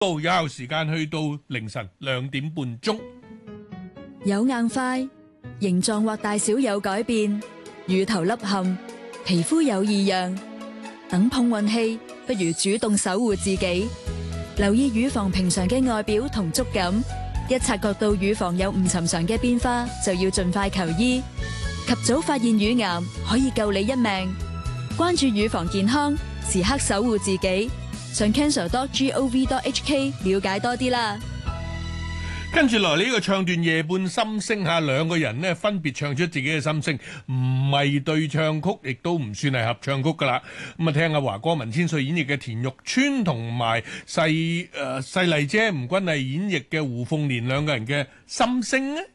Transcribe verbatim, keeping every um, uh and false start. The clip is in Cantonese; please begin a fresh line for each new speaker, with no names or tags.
到有效時間去到凌晨兩點半鐘。
有硬塊，形狀或大小有改變，乳頭凹陷，皮膚有異樣，等碰運氣，不如主動守護自己。留意乳房平常嘅外表同觸感，一察覺到乳房有唔尋常嘅變化，就要盡快求醫。及早發現乳癌，可以救你一命。關注乳房健康，時刻守護自己。上 cancer dot gov dot hk 了解多啲啦。
跟住來呢個唱段夜半心聲下，兩個人呢分別唱出自己嘅心聲，唔係對唱曲，亦都唔算係合唱曲噶啦。咁啊，聽下華哥文千歲演繹嘅田玉川同埋細誒細麗姐吳君麗演繹嘅胡鳳蓮兩個人嘅心聲呢。